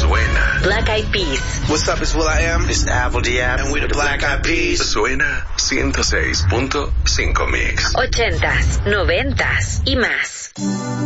Suena. Black Eyed Peas. What's up, it's will.i.am. This is Apple D.App. And we're the Black Eyed Peas. Suena 106.5 Mix. 80s, 90s y más.